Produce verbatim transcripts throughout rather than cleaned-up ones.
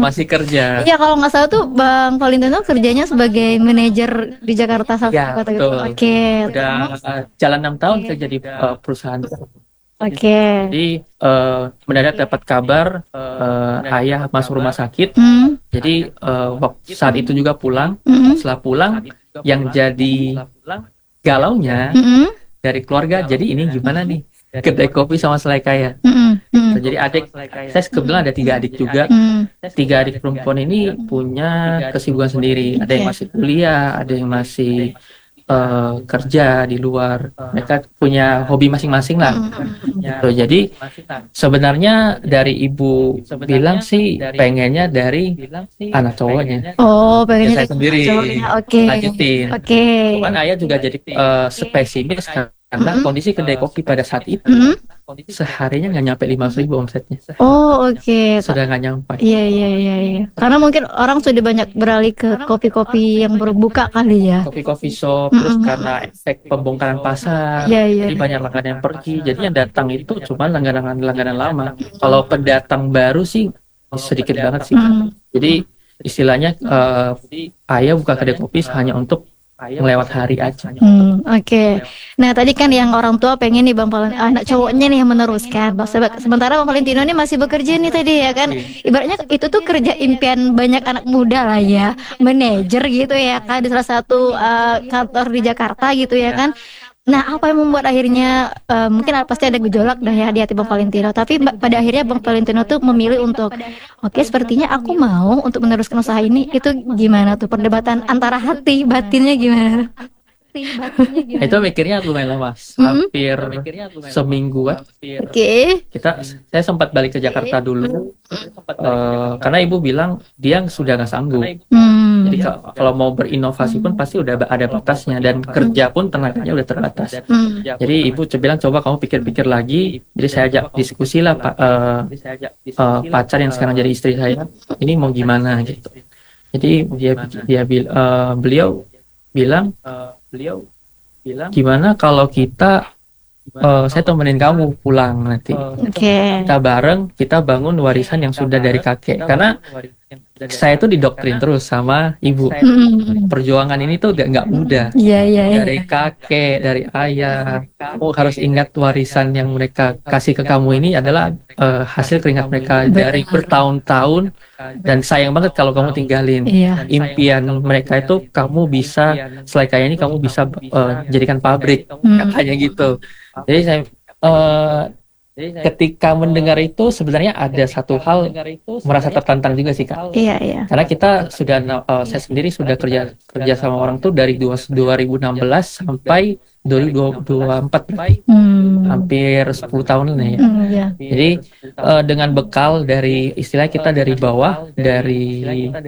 masih kerja. Iya, kalau nggak salah tuh Bang Valentino kerjanya sebagai manajer di Jakarta Selatan Ya, kata gitu. betul. Oke. Udah uh, jalan enam tahun kerja di uh, perusahaan. Oke. Jadi uh, mendadak dapat kabar uh, ayah masuk rumah sakit. Hmm. Jadi uh, waktu saat itu juga pulang. Hmm. Setelah pulang, yang jadi galaunya Hmm. dari keluarga. Jadi ini gimana nih? Kedai kopi sama selai kaya. Hmm. Hmm. Jadi adik, saya kebetulan ada tiga adik juga. Hmm. Tiga adik perempuan ini punya kesibukan sendiri. Ada yang masih kuliah, ada yang masih uh, kerja di luar. Mereka punya hobi masing-masing lah. Gitu. Jadi sebenarnya dari ibu bilang sih pengennya dari anak cowoknya. Oh, pengennya saya sendiri Oke. lanjutin. Oke. Cuman ayah juga jadi uh, spesimis karena kondisi kedai kopi pada saat itu seharinya nggak nyampe lima ribu omsetnya. Oh, oke. Okay. Sudah nggak nyampe. Iya, iya, iya, iya. Karena mungkin orang sudah banyak beralih ke kopi-kopi yang berbuka kali ya. Kopi-kopi shop, mm-hmm. Terus karena efek pembongkaran pasar, yeah, yeah. jadi banyak langganan yang pergi. Jadi yang datang itu cuma langganan-langganan lama. Kalau pendatang baru sih sedikit banget sih. Mm. Jadi istilahnya uh, ayah buka kedai kopi hanya untuk melewat hari aja. Hmm, Oke. Okay. Nah tadi kan yang orang tua pengen nih Bang Valentino, anak cowoknya nih yang meneruskan. Sementara Bang Valentino nih masih bekerja nih tadi ya kan. Ibaratnya itu tuh kerja impian banyak anak muda lah ya, manajer gitu ya kan di salah satu uh, kantor di Jakarta gitu ya kan. Nah, apa yang membuat akhirnya uh, mungkin pasti ada gejolak dah ya di hati Bang Valentino. Tapi pada akhirnya Bang Valentino tuh memilih untuk, oke, okay, sepertinya aku mau untuk meneruskan usaha ini. Itu gimana tuh perdebatan antara hati batinnya gimana? Itu mikirnya lumayan lama, hampir mm-hmm. semingguan. Oke. Okay. Kita, saya sempat balik ke Jakarta dulu, uh, karena ibu bilang dia sudah nggak sanggup. Hmm. Jadi kalau mau berinovasi pun pasti udah ada batasnya dan kerja pun tenaganya udah terbatas. Hmm. Jadi ibu bilang coba kamu pikir-pikir lagi. Jadi saya ajak diskusi lah pak, uh, uh, pacar yang sekarang jadi istri saya. Ini mau gimana gitu. Jadi dia dia uh, beliau bilang. Beliau bilang gimana kalau kita uh, saya temenin kamu pulang nanti. Okay. Kita bareng kita bangun warisan yang sudah dari kakek karena saya tuh didoktrin terus sama ibu. Hmm. Perjuangan ini tuh gak nggak mudah. Yeah, yeah, yeah. Dari kakek, dari ayah. Kamu harus ingat warisan yang mereka kasih ke kamu ini adalah uh, hasil keringat mereka dari bertahun-tahun. Dan sayang banget kalau kamu tinggalin. Yeah. Impian mereka itu kamu bisa selain kayak ini kamu bisa uh, jadikan pabrik. Hmm. Katanya gitu. Jadi saya uh, ketika mendengar itu sebenarnya ada satu hal merasa tertantang juga sih Kak. Iya iya. Karena kita sudah uh, saya sendiri sudah kerja kerja sama orang tuh dari dua ribu enam belas sampai dua ribu dua puluh empat hmm. hampir sepuluh tahun nih ya. Hmm, yeah. Jadi uh, dengan bekal dari istilah kita dari bawah dari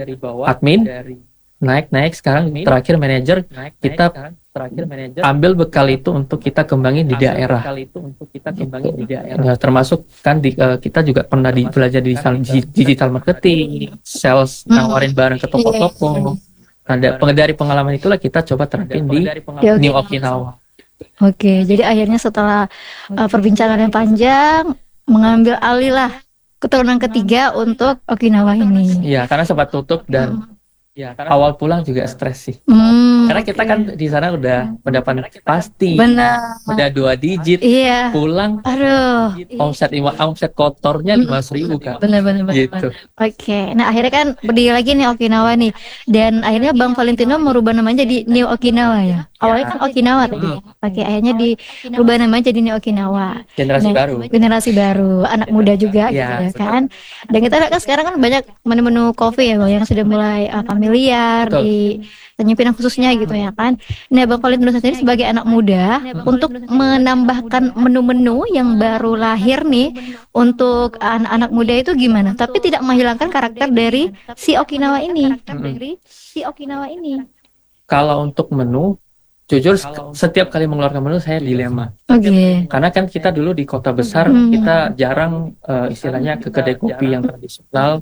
admin naik-naik sekarang terakhir manajer kita terakhir manajer ambil bekal itu untuk kita kembangin di daerah. Itu untuk kita kembangin di daerah. Nah, termasuk kan di, uh, kita juga pernah di, belajar di digital, digital marketing, sales, nawarin barang ke toko-toko. Nah, dari pengalaman itulah kita coba terapin di New Okinawa. Oke, jadi akhirnya setelah uh, perbincangan yang panjang mengambil alih lah keturunan ketiga untuk Okinawa ini. Iya, karena sempat tutup dan hmm. Ya, awal pulang juga stres sih. Hmm, karena kita okay. kan di sana udah pendapat pasti. Benar. Udah dua digit. Iya. Pulang. Aduh. Omset lima, omset kotornya lima ribu Kak. Benar-benar. Gitu. Oke. Okay. Nah akhirnya kan berdiri lagi nih Okinawa nih. Dan akhirnya Bang Valentino merubah namanya jadi New Okinawa ya. Awalnya kan Okinawa tadi. Hmm. Oke. Okay, akhirnya dirubah namanya jadi New Okinawa. Generasi nah, baru. Generasi baru. Anak muda juga ya, gitu ya kan. Dan kita lihat kan sekarang kan banyak menu-menu kopi ya Bang yang sudah mulai uh, familiar Betul. Di penyimpinan khususnya gitu ya kan. Nah Bang Valentino sendiri sebagai anak muda nah, untuk menambahkan menu-menu yang baru lahir nih untuk anak-anak muda itu gimana? Tapi tidak menghilangkan karakter dari si Okinawa ini. Dari si Okinawa ini. Kalau untuk menu, jujur setiap kali mengeluarkan menu saya dilema. Oke. Okay. Karena kan kita dulu di kota besar hmm. kita jarang uh, istilahnya ke kedai kopi yang tradisional.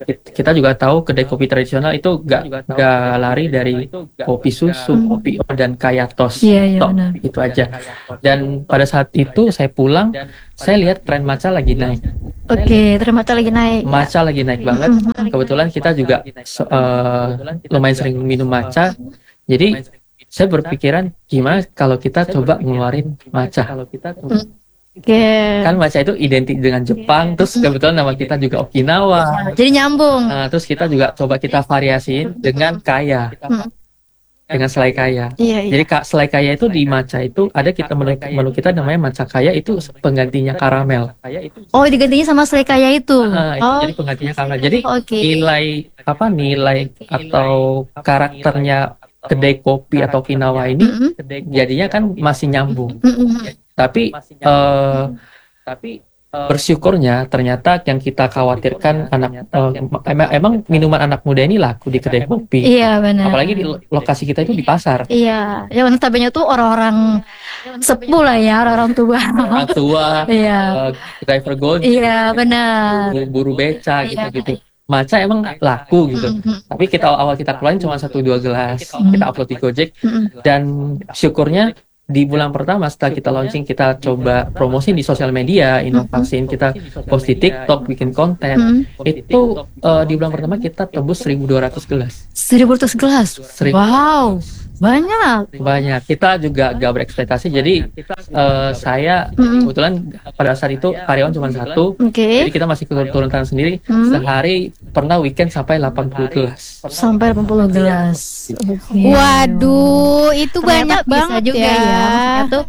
kita juga tahu kedai kopi tradisional itu gak, gak lari dari kopi susu, Hmm. kopi O dan kaya tos, Iya, iya tok, benar. itu aja. Dan pada saat itu saya pulang, saya lihat tren matcha lagi naik. Oke, terima kasih lagi naik. Matcha lagi naik banget. Mhm. Kebetulan kita juga se- eh, lumayan sering minum matcha. Jadi saya berpikiran gimana kalau kita coba ngeluarin matcha. Oke. Kan matcha itu identik dengan Jepang, terus kebetulan nama kita juga Okinawa. Jadi nyambung. Nah, terus kita juga coba kita variasiin dengan kaya, Hmm. dengan selai kaya. Iya, iya. Jadi kak selai kaya itu di matcha itu ada kita menu, menu kita namanya matcha kaya, itu penggantinya karamel. Oh, digantinya sama selai kaya itu. Nah, itu Oh, jadi penggantinya karamel. Jadi oke. nilai apa nilai atau karakternya kedai kopi atau Okinawa ini Mm-mm. jadinya kan masih nyambung. Mm-mm. Tapi eh, bersyukurnya ternyata yang kita khawatirkan anak eh, emang, emang minuman anak muda ini laku di kedai kopi. Iya benar. Apalagi di lo- lokasi kita itu di pasar. Iya, yang notabene tuh orang-orang sepuh lah ya, orang tua. Orang tua, Iya, eh, driver gojek, iya benar. buru, buru beca gitu-gitu. Matcha emang laku gitu. Mm-mm. Tapi kita awal kita keluarin cuma satu dua gelas. Kita upload di Gojek Mm-mm. dan syukurnya di bulan pertama setelah kita launching kita coba promosi di sosial media, inovasiin, kita post di TikTok, bikin konten. Mm. Itu eh, di bulan pertama kita tembus seribu dua ratus gelas. seribu ratus gelas. Seribu. Wow, banyak. Banyak. Kita juga gak berekspektasi. Jadi eh, saya Mm-mm. kebetulan pada saat itu karyawan cuma satu. Oke, Jadi kita masih turun tangan sendiri. Hmm. Sehari pernah weekend sampai delapan puluh gelas. sampai delapan puluh gelas. Oke. Waduh, itu Ternyata banyak bisa banget juga ya. Maksudnya tuh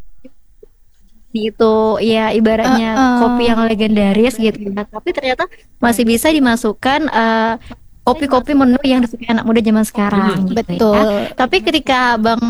itu ya ibaratnya Uh, uh. kopi yang legendaris gitu ya. Tapi ternyata masih bisa dimasukkan eh, kopi-kopi menu yang disukai anak muda zaman sekarang. gitu ya. Betul. Tapi ketika Bang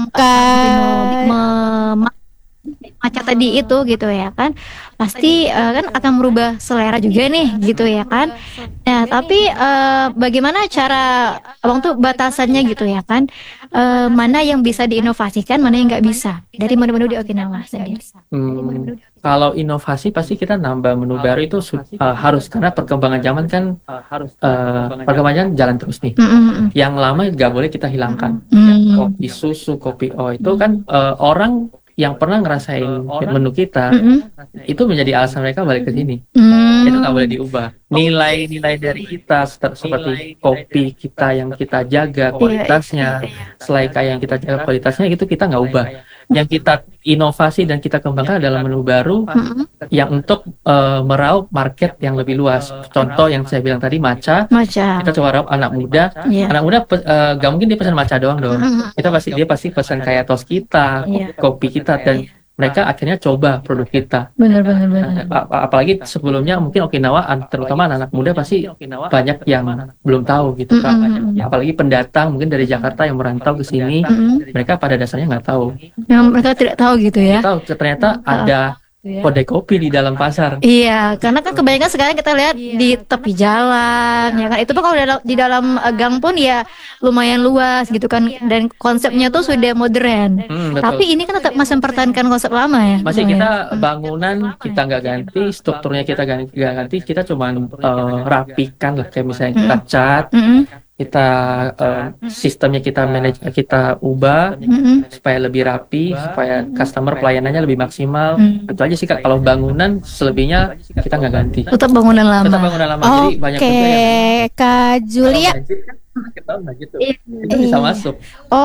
Ka- memakai matcha tadi itu gitu ya kan, pasti eh, kan akan merubah selera juga nih gitu ya kan. Nah tapi eh, bagaimana cara abang tuh batasannya gitu ya kan, Eh, mana yang bisa diinovasikan, mana yang nggak bisa dari menu-menu di Okinawa sendiri. Hmm, kalau inovasi pasti kita nambah menu baru itu su- uh, harus, karena perkembangan zaman kan uh, perkembangan zaman jalan terus nih. Mm, mm, mm. Yang lama nggak boleh kita hilangkan. Hmm. Kopi susu, kopi O itu kan uh, orang yang pernah ngerasain menu kita Mm, mm. itu menjadi alasan mereka balik ke sini. Hmm. Itu nggak boleh diubah. Nilai-nilai dari kita seter- seperti kopi kita yang kita jaga kualitasnya, selai kaya yang kita jaga kualitasnya, itu kita nggak ubah. Yang kita inovasi dan kita kembangkan adalah menu baru Mm-mm. yang untuk eh, meraup market yang lebih luas. Contoh yang saya bilang tadi matcha, Matcha. kita coba raup anak muda. Iya. Anak muda pe- eh, gak mungkin dia pesan matcha doang dong. Mm-mm. Kita pasti dia pasti pesan kayak tos kita, Iya. kopi kita, dan mereka akhirnya coba produk kita. Benar-benar benar. Ap- ap- apalagi sebelumnya mungkin Okinawa, an- terutama anak muda pasti banyak yang belum tahu gitu kan. Mm-mm. Apalagi pendatang mungkin dari Jakarta yang merantau ke sini, Mm-mm. mereka pada dasarnya nggak tahu. Yang mereka tidak tahu gitu ya. Tahu ternyata ada kedai kopi di dalam pasar. Iya, karena kan kebanyakan sekarang kita lihat di tepi jalan, ya kan. Itu pun kalau di dalam, di dalam eh, gang pun ya lumayan luas gitu kan, dan konsepnya tuh sudah modern. Hmm, betul. Tapi ini kan tetap masih mempertahankan konsep lama ya. Masih Bang, ya? kita bangunan kita nggak ganti, strukturnya kita ganti, nggak ganti, kita cuma eh, rapikan lah, kayak misalnya kita cat, Mm-mm. kita eh, sistemnya kita manage, kita ubah Mm-mm. supaya lebih rapi, supaya customer pelayanannya lebih maksimal. Hmm. Itu aja sih Kak. Kalau bangunan selebihnya kita nggak ganti. Tetap bangunan lama. Tetap bangunan lama. Jadi banyak Oke, juga yang Kak Julia. kalau banjir kan ketahuan lah gitu. Iya. Itu bisa masuk.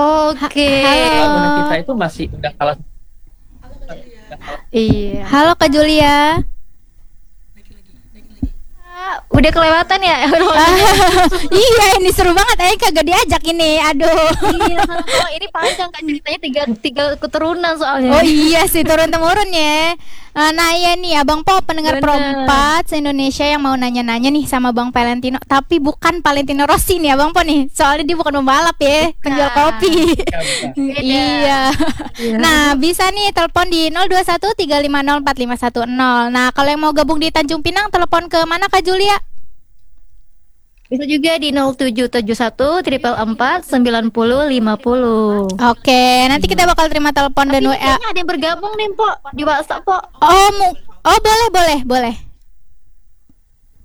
Oke. Halo. Bangunan kita itu masih udah kalah. Iya. Halo Kak Julia. Udah kelewatan ya? Iya, ini seru banget. Eh, kagak diajak ini. Aduh. Iya, oh, ini panjang kan ceritanya, tiga tiga keturunan soalnya. Oh iya sih, turun temurun ya. Eh, Nah iya nih Abang Po, pendengar Bener. perempat se-Indonesia yang mau nanya-nanya nih sama Bang Valentino. Tapi bukan Valentino Rossi nih Abang Po nih. Soalnya dia bukan pembalap ya, penjual kopi. Iya. Nah bisa nih telepon di nol dua satu tiga lima nol empat lima satu nol. Nah kalau yang mau gabung di Tanjung Pinang, telepon ke mana Kak Julia? Bisa juga di nol tujuh tujuh satu triple empat sembilan puluh lima puluh. Oke, nanti kita bakal terima telepon dan W A. Kayaknya ada yang bergabung nih, Pok, di WhatsApp, Pok. Oh, mu- oh boleh boleh boleh.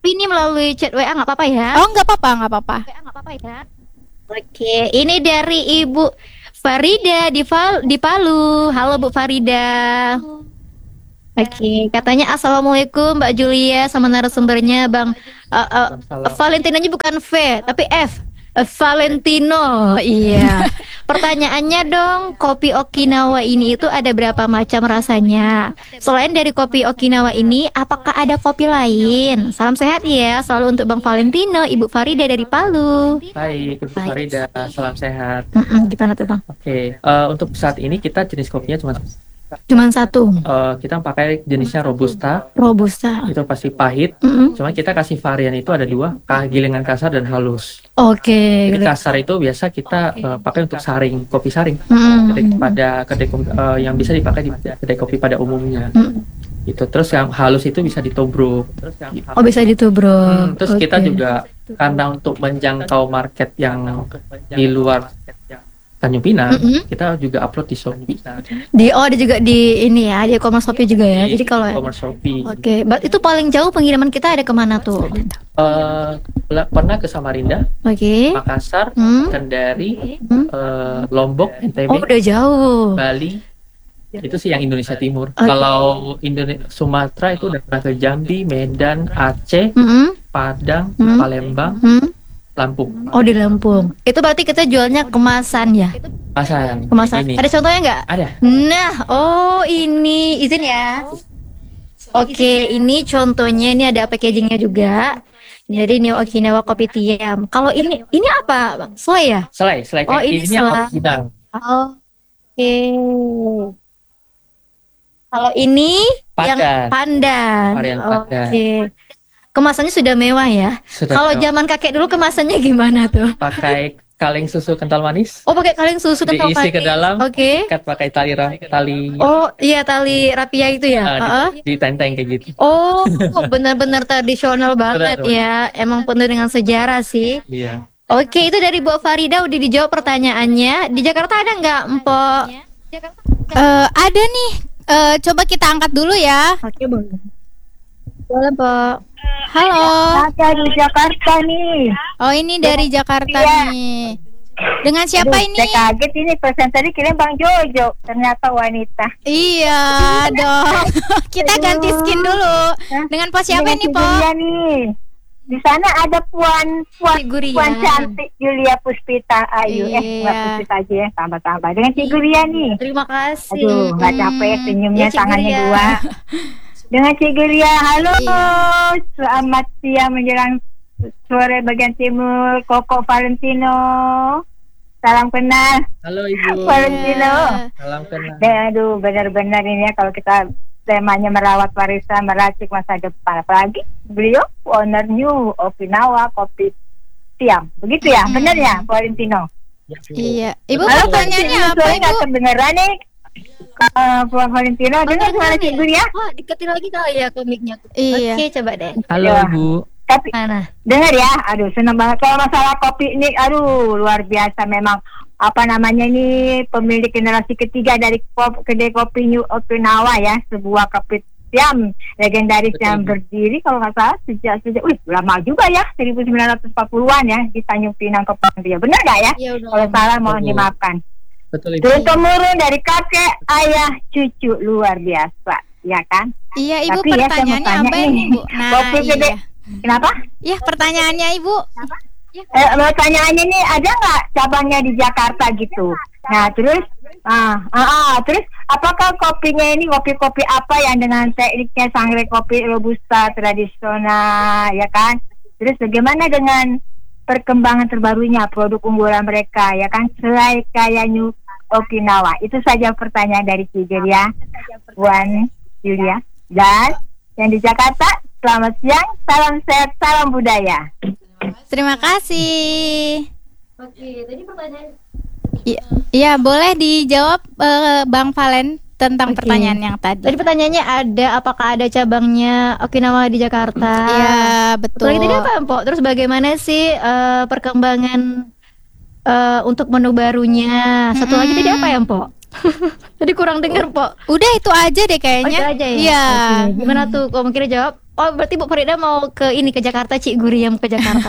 Tapi ini melalui chat W A nggak apa-apa ya? Oh, nggak apa-apa, nggak apa-apa. W A nggak apa-apa ya? Oke, ini dari Ibu Farida di, Val di Palu. Halo Bu Farida. Oke, katanya assalamualaikum Mbak Julia sama narasumbernya Bang. Uh, uh, Valentinonya bukan V, tapi F. Uh, Valentino, iya. Pertanyaannya dong, kopi Okinawa ini itu ada berapa macam rasanya? Selain dari kopi Okinawa ini, apakah ada kopi lain? Salam sehat ya, selalu untuk Bang Valentino, Ibu Farida dari Palu. Baik, Ibu Baik. Farida, salam sehat. Mm-mm, gimana tuh Bang? Oke, eh, untuk saat ini kita jenis kopinya cuma Cuman satu, eh, kita pakai jenisnya Robusta, Robusta. itu pasti pahit. Mm-mm. Cuma kita kasih varian itu ada dua, ka- gilingan kasar dan halus. Oke, Jadi gitu. kasar itu biasa kita eh, pakai untuk saring, kopi saring. Mm-mm. Kedai pada kedai kopi, eh, yang bisa dipakai di kedai kopi pada umumnya. Mm. Gitu. Terus yang halus itu bisa ditubruk. Oh bisa gitu bro. Hmm, terus kita Oke. juga karena untuk menjangkau market yang di luar Tanjung Pinang, Mm-mm. kita juga upload di Shopee. Di oh ada juga di ini ya, di e-commerce Shopee juga ya. Jadi kalau e-commerce Shopee. oke, berarti itu paling jauh pengiriman kita ada kemana tuh? Eh, pela- pernah ke Samarinda, Oke. Makassar, Hmm. Kendari, Hmm. eh, Lombok, N T B, Oh udah jauh. Bali. Itu sih yang Indonesia Timur. Oke. Kalau Indonesia Sumatera itu udah pernah ke Jambi, Medan, Aceh, Mm-mm. Padang, Hmm. Palembang, Hmm. Lampung. Oh di Lampung. Itu berarti kita jualnya kemasan ya? Pasan. Kemasan. Ini. Ada contohnya nggak? Ada. Nah, oh ini izin ya. Oke, ini contohnya, ini ada packagingnya juga. Jadi New Okinawa Kopi Tiam. Kalau ini ini apa, Bang? Soy ya? Selai, selai. Oh, ini ini yang selai. original. Oh, oke. Kalau ini yang Pandan. pandan. Varian Oke. pandan. Kemasannya sudah mewah ya. Sudah Kalau tahu. zaman kakek dulu kemasannya gimana tuh? Pakai kaleng susu kental manis, Oh, pakai kaleng susu kental diisi ke manis. dalam, Oke. ikat pakai tali ra- tali Oh, iya tali rapia itu ya. eh, di- Heeh. ditenteng kayak gitu. Oh, benar-benar tradisional banget Benar, ya. Emang penuh dengan sejarah sih. Iya. Oke, itu dari Bu Farida udah dijawab pertanyaannya. Di Jakarta ada nggak, Empok? Eh, ada nih. Eh, coba kita angkat dulu ya. Oke, boleh. Boleh, Empok. Halo. Ada di Jakarta nih. Oh, ini dari Jakarta Iya. nih. Dengan siapa Aduh, ini? Saya kaget ini pesan tadi kirim Bang Jojo. Ternyata wanita. Iya dong. Kita ganti skin dulu. Hah? Dengan pos siapa Dengan ini, si Po? Julia nih. Di sana ada puan puan Si Guria. puan cantik Julia Puspita Ayu. Eh, Iya. nggak Puspita aja ya, tambah-tambah. Dengan si Guria nih. Terima kasih. Aduh, nggak Mm-mm. capek senyumnya, Ya, Ci tangannya Guria. dua. Dengan si Guria, halo. Iya. Selamat siang menjelang sore bagian timur. Koko Valentino. Salam kenal. Halo Ibu. Valentino. Salam kenal. Dan aduh, benar-benar ini ya kalau kita temanya merawat warisan, meracik masa depan. Apalagi beliau owner New Okinawa Kopi Tiam. Begitu ya, Mm-mm. benar ya, Valentino? Iya. Ibu Halo, pertanyaannya Valentino, apa, soalnya Ibu? nggak kedengeran nih. Uh, Puan Valentino, dengar suara si Ibu ya? Oh, deketin lagi kali ya komiknya. Iya. Oke, coba deh. Halo Ya. Ibu. Tapi Mana? dengar ya, aduh senang banget kalau masalah kopi ini, aduh luar biasa memang. Apa namanya ini pemilik generasi ketiga dari kop, kedai kopi New Okinawa ya, sebuah kopi Tiam legendaris Betul, yang Bu. berdiri kalau nggak salah sejak sejak, wih lama juga ya, seribu sembilan ratus empat puluhan ya di Tanjung Pinang Kepulauan Riau. Benar nggak ya? Iya udah. Kalau salah mohon Betul. dimaafkan. Betul Ibu. Turun temurun dari kakek, ayah, cucu luar biasa, ya kan? Iya, Ibu Tapi ya, saya mau pertanyaannya tanya apa nih, ini, Bu? Nah, kopi gede. iya. Kenapa? Ya, pertanyaannya Ibu. Eh, pertanyaannya nih ada nggak cabangnya di Jakarta gitu? Nah terus, ah, ah, ah, terus apakah kopinya ini kopi-kopi apa yang dengan tekniknya sangrai kopi robusta tradisional, ya kan? Terus bagaimana dengan perkembangan terbarunya produk unggulan mereka, ya kan? Selai kaya New Okinawa. Itu saja pertanyaan dari Cigeria, Puan Julia. Dan yang di Jakarta, selamat siang, salam sehat, salam budaya. Terima kasih. Oke, tadi pertanyaan. Iya, iya, boleh dijawab eh, Bang Valen tentang Oke. pertanyaan yang tadi. Tadi pertanyaannya ada apakah ada cabangnya Okinawa di Jakarta? Iya, betul. Lagi tadi apa, Empok? Terus bagaimana sih eh, perkembangan eh, untuk menu barunya? Satu lagi tadi apa ya, Empok? Tadi kurang dengar, Pok. Udah itu aja deh Oh, kayaknya. itu aja ya? Iya. Oke, gimana tuh? Kok mungkin jawab? Oh, berarti Bu Farida mau ke ini ke Jakarta, Cik Guri yang ke Jakarta.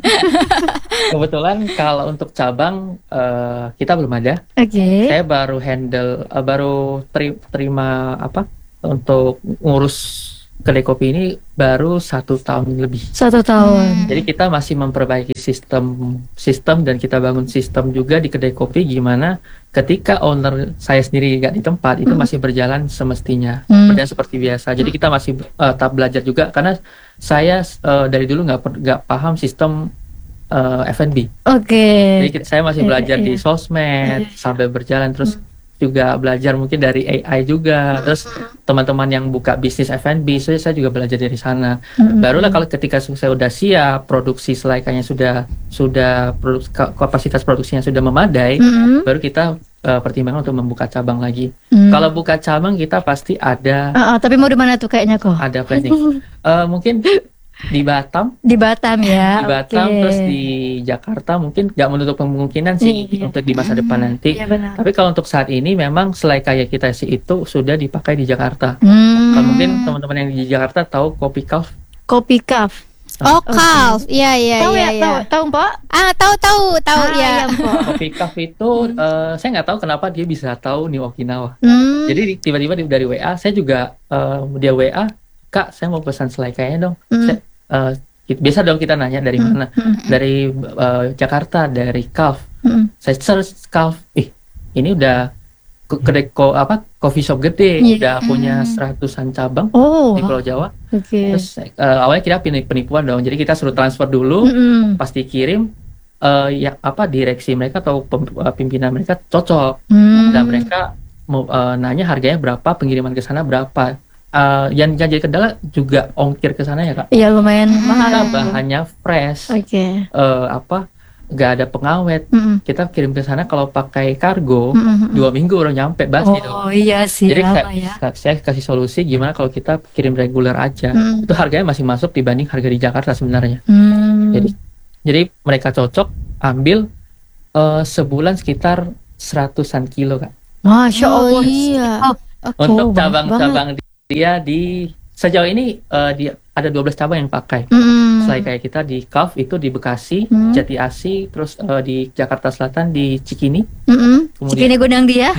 Kebetulan kalau untuk cabang uh, kita belum ada. Oke. Okay. Saya baru handle, uh, baru teri- terima apa untuk ngurus kedai kopi ini baru satu tahun lebih. Satu tahun. Hmm. Jadi kita masih memperbaiki sistem sistem dan kita bangun sistem juga di kedai kopi gimana ketika owner saya sendiri nggak di tempat itu masih berjalan semestinya, hmm. berjalan seperti biasa. Jadi kita masih uh, tahap belajar juga karena saya uh, dari dulu nggak nggak paham sistem uh, F and B. Oke. Okay. Jadi saya masih belajar yeah, di yeah. sosmed yeah. sambil berjalan terus. Hmm. Juga belajar mungkin dari A I juga, terus teman-teman yang buka bisnis F and B, so saya juga belajar dari sana. Mm-hmm. Barulah kalau ketika saya sudah siap, produksi selaikanya sudah sudah produk, kapasitas produksinya sudah memadai, mm-hmm. baru kita uh, pertimbangkan untuk membuka cabang lagi. Mm. Kalau buka cabang kita pasti ada. Uh, uh, tapi mau di mana tuh kayaknya kok? Ada planning. uh, mungkin di Batam, di Batam ya, di Batam okay. Terus di Jakarta mungkin nggak menutup kemungkinan sih iya, untuk di masa depan nanti. Iya, tapi kalau untuk saat ini memang selai kayak kita sih itu sudah dipakai di Jakarta. Hmm. Kalau mungkin teman-teman yang di Jakarta tahu kopi Calf. Kopi Calf. Oh, Calf. Iya, iya, tahu iya. Ya, tahu, tahu, Pak? Ah, tahu, tahu, tahu ah, ya. Kopi Calf itu uh, saya nggak tahu kenapa dia bisa tahu New Okinawa. Hmm. Jadi tiba-tiba dari W A saya juga uh, dia W A, Kak, saya mau pesan selai kayaknya dong. Hmm. Saya, Uh, biasa dong kita nanya dari mana, hmm. dari uh, Jakarta, dari Calf. Hmm. Saya search Calf, ih ini udah kedai ko apa coffee shop gede, yeah. udah punya seratusan cabang oh. di Pulau Jawa. Okay. Terus uh, awalnya kita penipuan dong, jadi kita suruh transfer dulu, hmm. pasti kirim uh, ya apa direksi mereka atau pimpinan mereka cocok, hmm. dan mereka mau uh, nanya harganya berapa, pengiriman ke sana berapa. Uh, yang jadi kendala juga ongkir ke sana ya Kak. Iya lumayan mahal. Kita bahannya fresh. Oke. Okay. Uh, apa nggak ada pengawet. Mm-hmm. Kita kirim ke sana kalau pakai kargo mm-hmm. dua minggu baru nyampe basi. Oh dong. Iya sih. Jadi saya, ya. saya kasih solusi gimana kalau kita kirim reguler aja. Mm. Itu harganya masih masuk dibanding harga di Jakarta sebenarnya. Mm. Jadi jadi mereka cocok ambil uh, sebulan sekitar seratusan kilo Kak. Masya Allah. Oh, iya. Oh, okay. Untuk cabang-cabang dia di sejauh ini uh, dia ada dua belas cabang yang pakai. Mm. Selain kayak kita di Calf itu di Bekasi, mm. Jati Asih, terus uh, di Jakarta Selatan di Cikini. Mm-hmm. Cikini Gunung dia.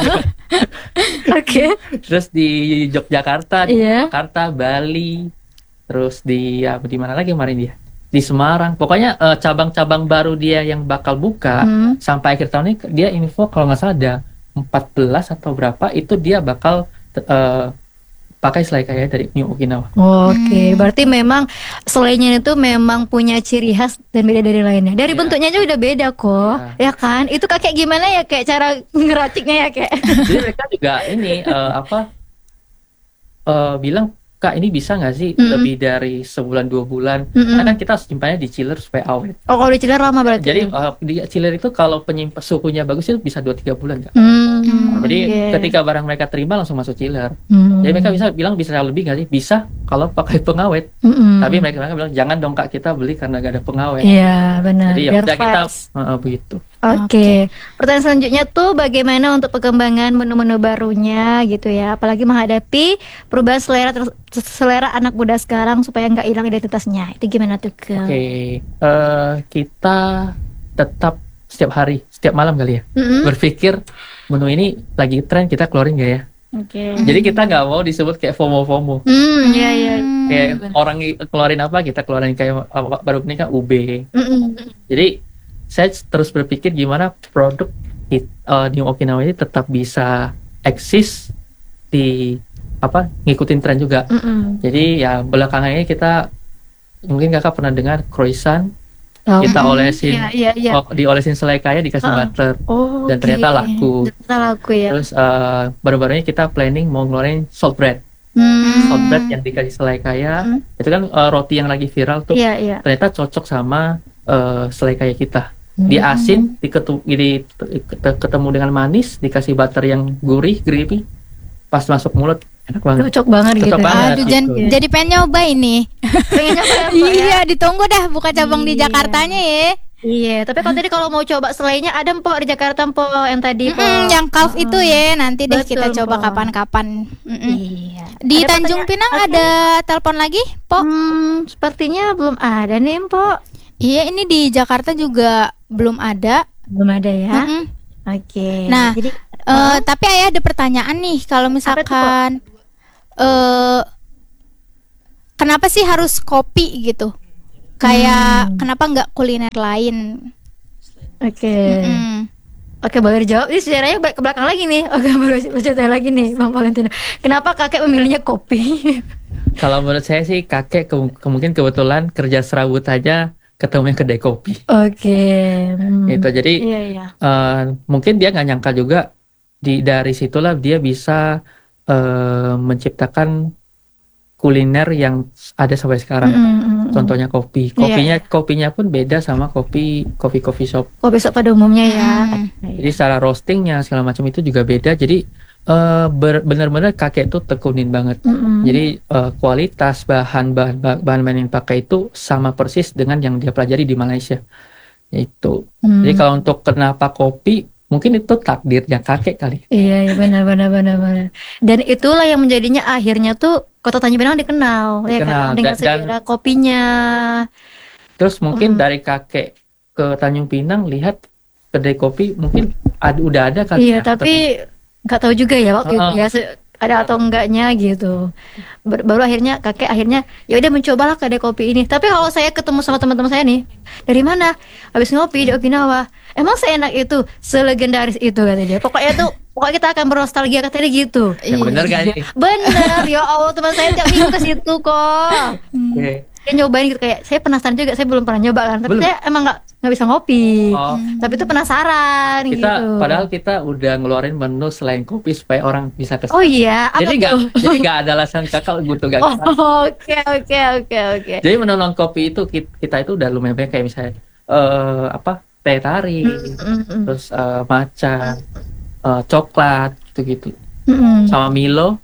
Oke. Okay. Terus di Yogyakarta, di yeah. Jakarta, Bali, terus di ya, di mana lagi kemarin dia? Di Semarang. Pokoknya uh, cabang-cabang baru dia yang bakal buka mm. sampai akhir tahun ini dia info kalau nggak salah ada empat belas atau berapa itu dia bakal uh, pakai selai kayak dari New Okinawa. Oke, okay. hmm. berarti memang selainya itu memang punya ciri khas dan beda dari lainnya. Dari yeah. bentuknya aja udah beda kok, yeah. ya kan? Itu kayak gimana ya kayak cara ngeraciknya ya kayak? Jadi mereka juga ini uh, apa uh, bilang Kak ini bisa nggak sih mm-hmm. lebih dari sebulan dua bulan? Mm-hmm. Karena kita simpannya di chiller supaya awet. Oh kalau di chiller lama berarti? Jadi uh, di chiller itu kalau penyimpan suhunya bagus itu bisa dua tiga bulan Kak. Mm-hmm. Jadi okay. ketika barang mereka terima langsung masuk chiller. Mm-hmm. Jadi mereka bisa bilang bisa lebih nggak sih? Bisa kalau pakai pengawet. Mm-hmm. Tapi mereka, mereka bilang jangan dong Kak kita beli karena nggak ada pengawet. Iya benar. Jadi ya udah kita uh, begitu. Oke, okay. Pertanyaan selanjutnya tuh bagaimana untuk perkembangan menu-menu barunya gitu ya, apalagi menghadapi perubahan selera ter- selera anak muda sekarang supaya nggak hilang identitasnya. Itu gimana tuh ke? Oke, okay. uh, kita tetap setiap hari, setiap malam kali ya, mm-hmm. berpikir menu ini lagi tren kita keluarin nggak ya? Oke. Okay. Jadi kita nggak mau disebut kayak FOMO-FOMO. Hmm, iya iya. Kayak bener. Orang keluarin apa kita keluarin kayak baru ini kan U B. Mm-hmm. Jadi saya terus berpikir gimana produk it, uh, New Okinawa ini tetap bisa eksis di apa ngikutin tren juga. Mm-mm. Jadi ya belakangan ini kita mungkin kakak pernah dengar croissant oh, kita olesin iya, iya, iya. Oh, diolesin selai kaya dikasih uh, butter oh, dan okay. ternyata laku. Ternyata laku ya. Terus uh, baru-baru ini kita planning mau ngeluarin salt bread. Hmm. Salt bread yang dikasih selai kaya hmm. itu kan uh, roti yang lagi viral tuh. Iya, iya. Ternyata cocok sama uh, selai kaya kita. Di asin, diketu, di, ketemu dengan manis, dikasih butter yang gurih, gravy, pas masuk mulut enak banget. Cocok banget Cocok gitu. Banget, Aduh, gitu. Jan, ya. Jadi pengen nyoba ini. Pengen nyoba ya? Iya, ditunggu dah buka cabang iya. di Jakartanya ya. Iya, tapi kalau tadi kalau mau coba selainnya ada Mpok di Jakarta Mpok yang tadi Mm-mm, Mpok. yang Calf itu ya, nanti deh Betul, kita coba Mpok. kapan-kapan. Mm-mm. Iya. Di Ada Tanjung pertanyaan? Pinang ada telepon lagi, Po? Hmm, sepertinya belum ada nih Mpok. Iya, ini di Jakarta juga belum ada. Belum ada ya. Mm-mm. Oke. Nah, jadi Eh, tapi ayah ada pertanyaan nih, kalau misalkan eh kenapa sih harus kopi gitu? Kayak Hmm. kenapa nggak kuliner lain? oke. Mm-mm. Oke, boleh dijawab. Ini sejarahnya ba- ke belakang lagi nih. Oke, boleh cerita lagi nih, Bang Valentino. Kenapa kakek memilihnya kopi? Kalau menurut saya sih kakek ke- kemungkinan kebetulan kerja serabut aja ketemunya kedai kopi. Oke. hmm. Itu jadi Iya, iya. eh, mungkin dia nggak nyangka juga di dari situlah dia bisa eh, menciptakan kuliner yang ada sampai sekarang. Mm, mm, mm. Contohnya kopi. Iya, Kopinya kopinya pun beda sama kopi kopi coffee shop. Kopi shop pada umumnya ya. Hmm. Jadi secara roastingnya segala macam itu juga beda. Jadi eh, ber- benar-benar kakek tuh tekunin banget. Mm-mm. Jadi eh, kualitas bahan bahan bahan bahan yang dipakai itu sama persis dengan yang dia pelajari di Malaysia. Itu. Hmm. Jadi kalau untuk kenapa kopi, mungkin itu takdirnya kakek kali. Iya, iya benar benar benar benar. Dan itulah yang menjadinya akhirnya tuh Kota Tanjung Pinang dikenal, ya Dikenal. kan dengan Dan- dan- sejarah kopinya. Terus mungkin Hmm. dari kakek ke Tanjung Pinang lihat kedai kopi mungkin ada udah ada kali Iya, ya. tapi nggak tahu juga ya waktu itu Uh-uh. ya se- ada atau enggaknya gitu. Ber- baru akhirnya kakek akhirnya ya udah mencobalah kedai kopi ini. Tapi kalau saya ketemu sama teman-teman saya nih, dari mana? Habis ngopi di Okinawa. Emang seenak itu, selegendaris itu kata dia. Pokoknya tuh pokoknya kita akan bernostalgia katanya gitu. Ya, bener kan ini? Bener, ya Allah teman saya tiap minggu ke situ kok. Oke. Dia nyobain gitu kayak saya penasaran juga, saya belum pernah nyoba kan. Tapi Belum. saya emang nggak nggak bisa ngopi. Oh, Tapi itu penasaran kita gitu. padahal kita udah ngeluarin menu selain kopi supaya orang bisa ke Oh iya, apa jadi nggak tuh? jadi nggak ada alasan kakak butuh gak Oh, oke oke oke oke. Jadi menu non kopi itu ki- kita itu udah lumayan banyak kayak misalnya eh apa teh tarik, Mm, mm, terus eh, matcha, eh, coklat gitu-gitu, mm, mm. sama Milo.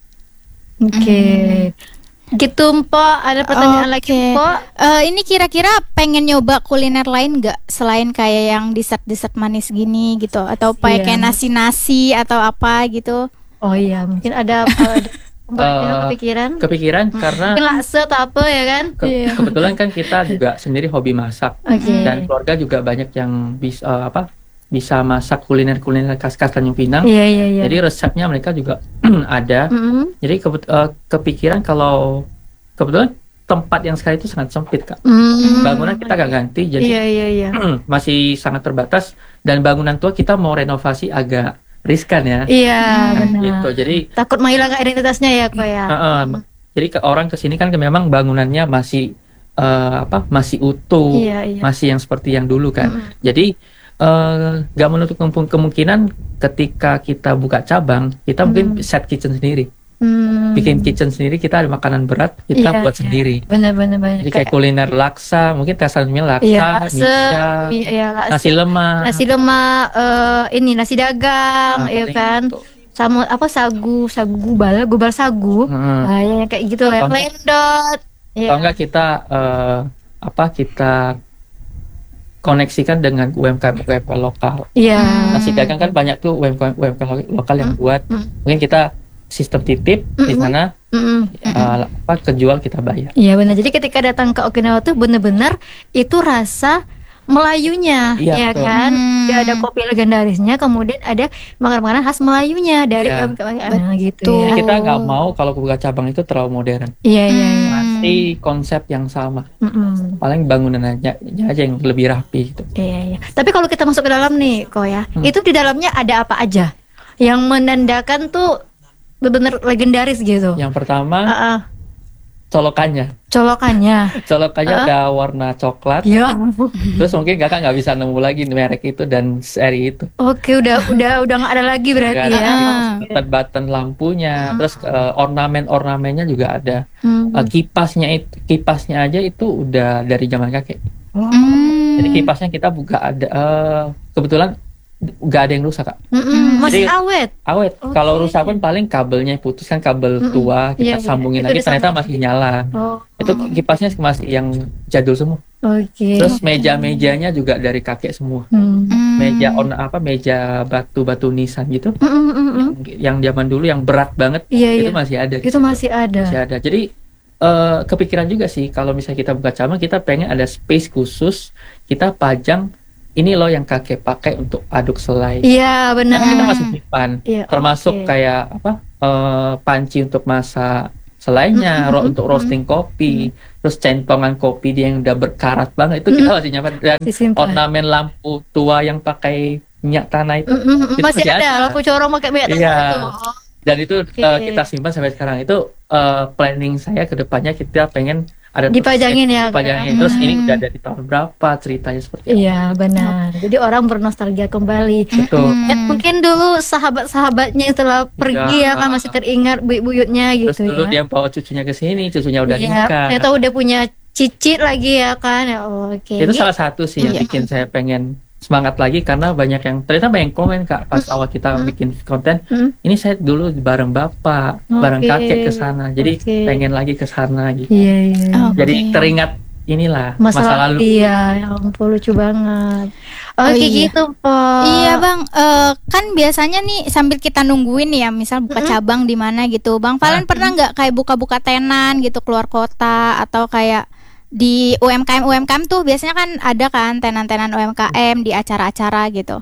Oke. Gitu Mpok, ada pertanyaan lagi Oke. Mpok? Eh, ini kira-kira pengen nyoba kuliner lain nggak selain kayak yang dessert-dessert manis gini gitu, atau kayak Iya. kayak nasi-nasi atau apa gitu? Oh iya, mungkin ada uh, Mpok yang Eh, kepikiran. Kepikiran karena Mungkin laksa atau apa ya kan? ke- kebetulan kan kita juga sendiri hobi masak Oke. dan keluarga juga banyak yang bisa eh, apa bisa masak kuliner-kuliner khas-khas Tanjung Pinang. Iya iya iya. Jadi resepnya mereka juga ada. Mm-mm. Jadi kebet- eh, kepikiran kalau kebetulan tempat yang sekarang itu sangat sempit kak. Mm. Bangunan kita gak ganti, jadi Iya iya iya. masih sangat terbatas dan bangunan tua kita mau renovasi agak riskan ya. Iya Kan benar. gitu. Jadi Takut menghilangkan identitasnya ya kok ya. eh, eh, jadi ke orang kesini kan memang bangunannya masih eh, apa masih utuh, Iya iya. masih yang seperti yang dulu kan. Mm-mm. Jadi eh, nggak menutup kemung- kemungkinan ketika kita buka cabang kita mungkin Hmm. set kitchen sendiri. Hmm. Bikin kitchen sendiri, kita ada makanan berat kita Iya, buat iya. sendiri. Benar benar benar. Jadi kayak kuliner laksa, mungkin tesannya laksa, Iya, laksa, mica, mi- iya, laksa, nasi lemak, nasi lemak, eh, ini nasi dagang, nah, ya paling kan, gitu. sama apa sagu, sagu gubal, gubal sagu, Hmm. nah, ya, kayak gitu lah, Atau enggak- lendot, ya. Kalau enggak kita eh, apa kita koneksikan dengan U M K M U M K M lokal. Iya. Nasi dagang kan banyak tuh U M K M U M K M lokal yang buat. mm. Mungkin kita sistem titip di Mm-mm. sana Mm-mm. eh, apa kejual kita bayar. Iya benar. Jadi ketika datang ke Okinawa tuh bener-bener itu rasa Melayunya, Iya, ya betul. kan? Hmm. Dia ada kopi legendarisnya, kemudian ada makanan-makanan khas Melayunya dari Iya. U M K M nah, gitu Betul. ya. Kita nggak mau kalau buka cabang itu terlalu modern. Iya iya. iya. Masih konsep yang sama. Mm-mm. Paling bangunannya aja yang lebih rapi gitu. Iya iya. Tapi kalau kita masuk ke dalam nih, kok ya, Hmm. itu di dalamnya ada apa aja yang menandakan tuh benar-benar legendaris gitu. Yang pertama Ah, ah. colokannya. Colokannya. Colokannya Ah. ada warna coklat. Ya. Terus mungkin kakak nggak bisa nemu lagi merek itu dan seri itu. Oke, udah udah udah nggak ada lagi berarti Nggak ada. ya. Button-button lampunya, terus eh, ornamen-ornamennya juga ada. Hmm. Eh, kipasnya itu kipasnya aja itu udah dari zaman kakek. Hmm. Jadi kipasnya kita buka ada eh, kebetulan nggak ada yang rusak Kak. Mm-mm, masih Jadi, awet. Awet. Oke. Kalau rusak pun paling kabelnya putus kan, kabel Mm-mm. tua Iya, kita iya. sambungin Itu lagi ternyata disambung. masih nyala. Oh. Itu kipasnya masih yang jadul semua. Oke. Terus meja-mejanya juga dari kakek semua. Hmm. Meja on apa meja batu-batu nisan gitu. Mm, mm, mm, mm. Yang zaman dulu yang berat banget Iya, itu iya. masih ada. Itu masih ada. Masih ada. Jadi eh, kepikiran juga sih kalau misalnya kita buka cabang, kita pengen ada space khusus, kita pajang ini loh yang kakek pakai untuk aduk selai. Iya, benar. Kan kita masih simpan, Iya, termasuk oke. kayak apa eh, panci untuk masak selainya, ro- untuk roasting kopi, terus centongan kopi dia yang udah berkarat banget itu kita masih nyimpan, dan Disimpan. ornamen lampu tua yang pakai minyak tanah itu, Mm, mm, mm. itu Masih masih ada ada. lampu corong pakai minyak tanah Iya. itu. dan itu Oke. eh, kita simpan sampai sekarang. Itu eh, planning saya ke depannya, kita pengen ada Dipajangin ya, dipajangin. Kak? Terus ini Hmm. udah dari tahun berapa, ceritanya seperti apa. Iya, benar. Jadi orang bernostalgia kembali. Betul. Ya, mungkin dulu sahabat-sahabatnya setelah pergi ya kan masih teringat buyut-buyutnya Terus gitu dulu ya. dia bawa cucunya ke sini, cucunya udah Iya, nikah. ternyata udah punya cicit lagi ya kan. Ya, oke. Itu Ini- salah satu sih yang Iya. bikin saya pengen semangat lagi, karena banyak yang ternyata banyak komen Kak pas awal kita bikin konten. Hmm. Ini saya dulu bareng bapak, Oke. bareng kakek ke sana. Jadi Oke. pengen lagi ke sana gitu. Iya, iya. Oh. Jadi Oke. teringat inilah masa, Masa, lalu. Iya, ya ampun lucu banget. Oh, Oke iya. gitu, Pak. Iya bang, Eh, kan biasanya nih sambil kita nungguin nih ya, misal buka cabang di mana gitu, Bang Valen pernah nggak kayak buka-buka tenan gitu keluar kota, atau kayak di U M K M U M K M tuh biasanya kan ada kan tenan-tenan U M K M di acara-acara gitu.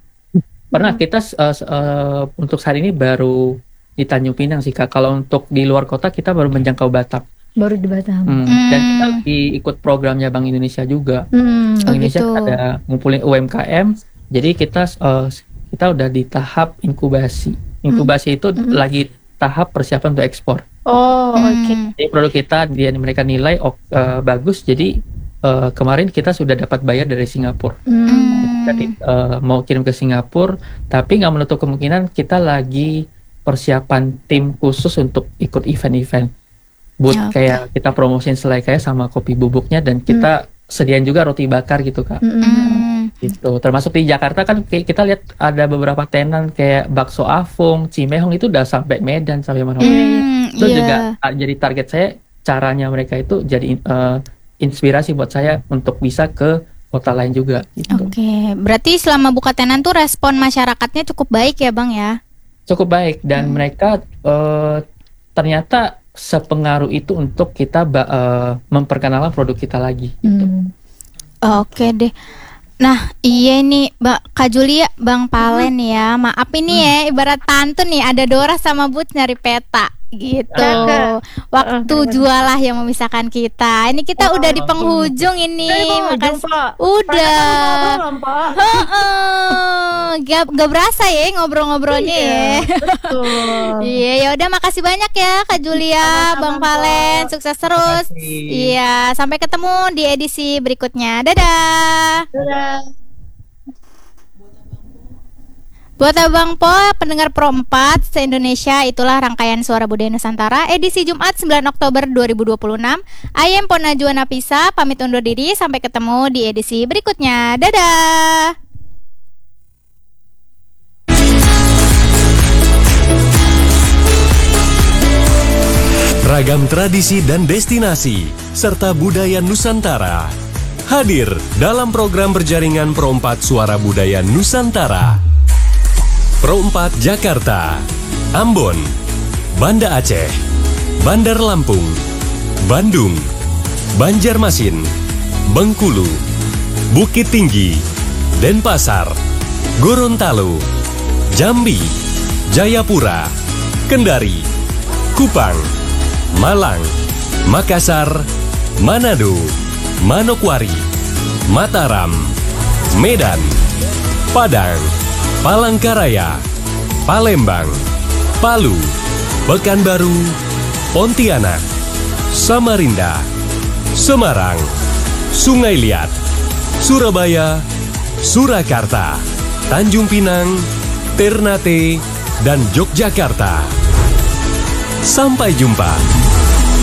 Pernah kita uh, uh, untuk saat ini baru di Tanjung Pinang sih Kak. Kalau untuk di luar kota kita baru menjangkau Batam. Baru di Batam. Hmm. Hmm. Dan kita di- ikut programnya Bank Indonesia juga. Hmm. Oh, Bank Indonesia gitu. ada ngumpulin U M K M. Jadi kita uh, kita udah di tahap inkubasi. Inkubasi itu lagi tahap persiapan untuk ekspor. Oh, oke. Hmm. Jadi produk kita dia mereka nilai oh, uh, bagus. Jadi uh, kemarin kita sudah dapat bayar dari Singapura. Hmm. Jadi uh, mau kirim ke Singapura, tapi nggak menutup kemungkinan kita lagi persiapan tim khusus untuk ikut event-event. Buat Ya, oke. kayak kita promosiin selai kayak sama kopi bubuknya, dan kita sediain juga roti bakar gitu Kak. Hmm. Hmm. Gitu. Termasuk di Jakarta kan kayak kita lihat ada beberapa tenan kayak bakso Afung, Cimehong itu udah sampai Medan, sampai mana. Hmm, Itu iya. juga uh, jadi target saya, caranya mereka itu jadi uh, inspirasi buat saya untuk bisa ke kota lain juga gitu. Oke, berarti selama buka tenan tuh respon masyarakatnya cukup baik ya Bang ya? Cukup baik, dan mereka uh, ternyata sepengaruh itu untuk kita ba- uh, memperkenalkan produk kita lagi gitu. Hmm. Oke deh. Nah, iya nih, Mbak Kak Julia, Bang Palen ya. Maaf ini ya, ibarat pantun nih, ada Dora sama Bud nyari peta gitu. Kakak. Waktu jualah yang memisahkan kita. Ini kita udah di penghujung ini. Makasih. Udah. Heeh. Gak, gak berasa ya ngobrol-ngobrolnya ya. Betul. Iya, ya udah makasih banyak ya Kak Julia, Bang Palen, sukses terus. Makasih. Iya, sampai ketemu di edisi berikutnya. Dadah. Buat Abang Po, pendengar Pro empat se-Indonesia, itulah rangkaian Suara Budaya Nusantara edisi Jumat sembilan Oktober dua ribu dua puluh enam. I am Ponajua Napisa, pamit undur diri, sampai ketemu di edisi berikutnya. Dadah. Ragam tradisi dan destinasi serta budaya Nusantara hadir dalam program berjaringan Pro empat Suara Budaya Nusantara. Pro empat Jakarta, Ambon, Banda Aceh, Bandar Lampung, Bandung, Banjarmasin, Bengkulu, Bukit Tinggi, Denpasar, Gorontalo, Jambi, Jayapura, Kendari, Kupang, Malang, Makassar, Manado, Manokwari, Mataram, Medan, Padang, Palangkaraya, Palembang, Palu, Pekanbaru, Pontianak, Samarinda, Semarang, Sungai Liat, Surabaya, Surakarta, Tanjung Pinang, Ternate, dan Yogyakarta. Sampai jumpa.